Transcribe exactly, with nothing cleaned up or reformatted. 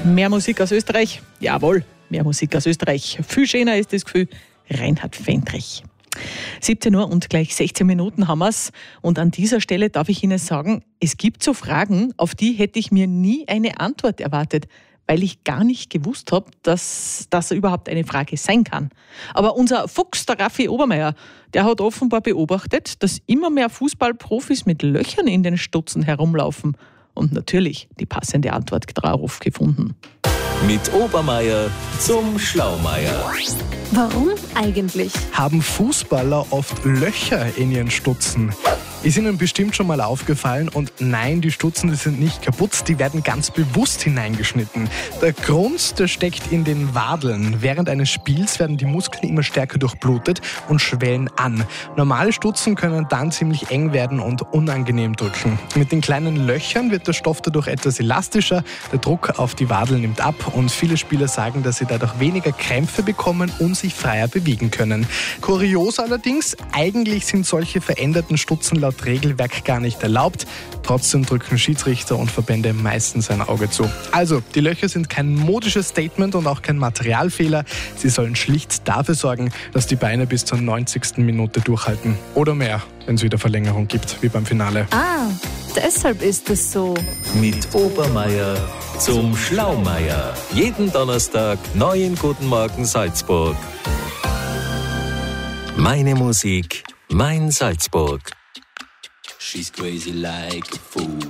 Mehr Musik aus Österreich? Jawohl, mehr Musik aus Österreich. Viel schöner ist das Gefühl, Reinhard Fendrich. siebzehn Uhr und gleich sechzehn Minuten haben wir's. Und an dieser Stelle darf ich Ihnen sagen, es gibt so Fragen, auf die hätte ich mir nie eine Antwort erwartet, weil ich gar nicht gewusst habe, dass das überhaupt eine Frage sein kann. Aber unser Fuchs, der Raffi Obermeier, der hat offenbar beobachtet, dass immer mehr Fußballprofis mit Löchern in den Stutzen herumlaufen. Und natürlich die passende Antwort darauf gefunden. Mit Obermeier zum Schlaumeier. Warum eigentlich? Haben Fußballer oft Löcher in ihren Stutzen? Ist Ihnen bestimmt schon mal aufgefallen, und nein, die Stutzen, die sind nicht kaputt, die werden ganz bewusst hineingeschnitten. Der Grund, der steckt in den Wadeln. Während eines Spiels werden die Muskeln immer stärker durchblutet und schwellen an. Normale Stutzen können dann ziemlich eng werden und unangenehm drücken. Mit den kleinen Löchern wird der Stoff dadurch etwas elastischer, der Druck auf die Wadeln nimmt ab und viele Spieler sagen, dass sie dadurch weniger Krämpfe bekommen und sich freier bewegen können. Kurios allerdings, eigentlich sind solche veränderten Stutzen laut Regelwerk gar nicht erlaubt. Trotzdem drücken Schiedsrichter und Verbände meistens ein Auge zu. Also, die Löcher sind kein modisches Statement und auch kein Materialfehler. Sie sollen schlicht dafür sorgen, dass die Beine bis zur neunzigsten Minute durchhalten. Oder mehr, wenn es wieder Verlängerung gibt, wie beim Finale. Ah, deshalb ist es so. Mit Obermeier zum Schlaumeier. Jeden Donnerstag neu in Guten Morgen Salzburg. Meine Musik, mein Salzburg. She's crazy like a fool.